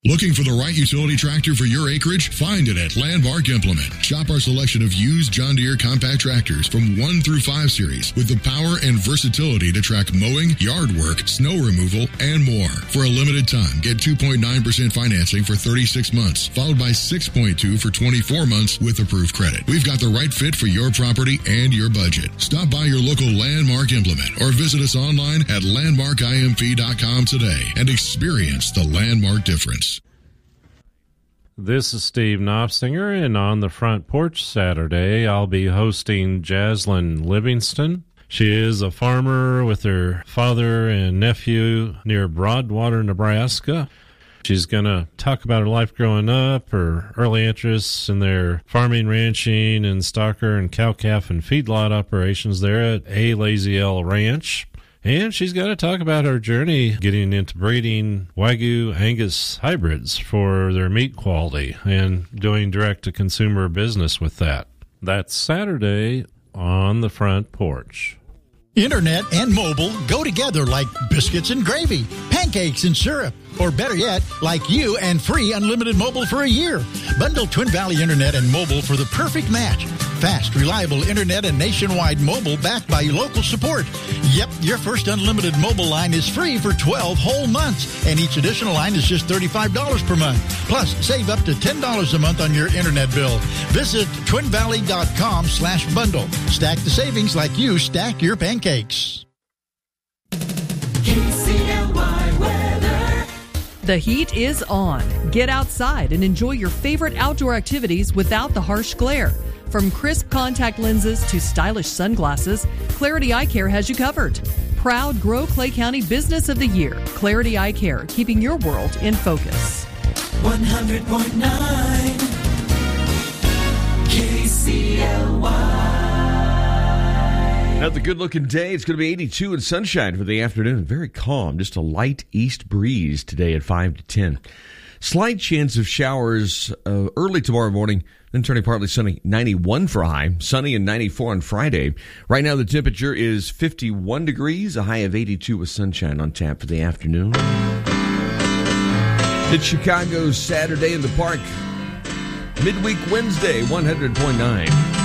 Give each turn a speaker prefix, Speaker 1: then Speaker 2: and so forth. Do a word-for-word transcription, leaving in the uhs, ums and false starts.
Speaker 1: Looking for the right utility tractor for your acreage? Find it at Landmark Implement. Shop our selection of used John Deere compact tractors from one through five series with the power and versatility to track mowing, yard work, snow removal, and more. For a limited time, get two point nine percent financing for thirty-six months, followed by six point two for twenty-four months with approved credit. We've got the right fit for your property and your budget. Stop by your local Landmark Implement or visit us online at landmark I M P dot com today and experience the Landmark difference.
Speaker 2: This is Steve Knopfsinger, and on the front porch Saturday, I'll be hosting Jaslyn Livingston. She is a farmer with her father and nephew near Broadwater, Nebraska. She's going to talk about her life growing up, her early interests in their farming, ranching, and stocker and cow-calf and feedlot operations there at A Lazy L Ranch. And she's got to talk about her journey getting into breeding Wagyu Angus hybrids for their meat quality and doing direct-to-consumer business with that. That's Saturday on the front porch.
Speaker 3: Internet and mobile go together like biscuits and gravy, pancakes and syrup, or better yet, like you and free unlimited mobile for a year. Bundle Twin Valley Internet and mobile for the perfect match. Fast, reliable internet and nationwide mobile backed by local support. Yep, your first unlimited mobile line is free for twelve whole months, and each additional line is just thirty-five dollars per month. Plus, save up to ten dollars a month on your internet bill. Visit twin valley dot com slash bundle. Stack the savings like you stack your pancakes.
Speaker 4: K C L Y weather. The heat is on. Get outside and enjoy your favorite outdoor activities without the harsh glare. From crisp contact lenses to stylish sunglasses, Clarity Eye Care has you covered. Proud Grow Clay County Business of the Year, Clarity Eye Care, keeping your world in focus.
Speaker 5: one hundred point nine K C L Y.
Speaker 6: Another good-looking day. It's going to be eighty-two and sunshine for the afternoon. Very calm. Just a light east breeze today at five to ten. Slight chance of showers uh, early tomorrow morning, then turning partly sunny. ninety-one for a high. Sunny and ninety-four on Friday. Right now the temperature is fifty-one degrees, a high of eighty-two with sunshine on tap for the afternoon. It's Chicago's Saturday in the Park. Midweek Wednesday, one hundred point nine.